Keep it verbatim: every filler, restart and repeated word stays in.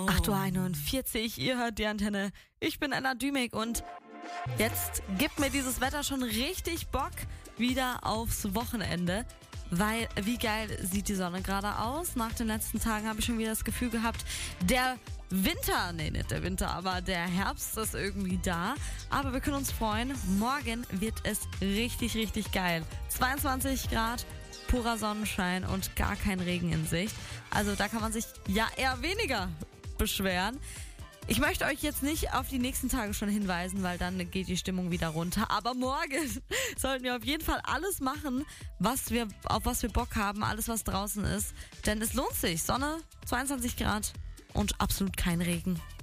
acht Uhr einundvierzig, ihr hört die Antenne. Ich bin Anna Dümig und jetzt gibt mir dieses Wetter schon richtig Bock wieder aufs Wochenende. Weil, wie geil sieht die Sonne gerade aus? Nach den letzten Tagen habe ich schon wieder das Gefühl gehabt, der Winter, nee, nicht der Winter, aber der Herbst ist irgendwie da. Aber wir können uns freuen, morgen wird es richtig, richtig geil. zweiundzwanzig Grad, purer Sonnenschein und gar kein Regen in Sicht. Also da kann man sich ja eher weniger beschweren. Ich möchte euch jetzt nicht auf die nächsten Tage schon hinweisen, weil dann geht die Stimmung wieder runter. Aber morgen sollten wir auf jeden Fall alles machen, was wir, auf was wir Bock haben, alles was draußen ist. Denn es lohnt sich. Sonne, zweiundzwanzig Grad und absolut kein Regen.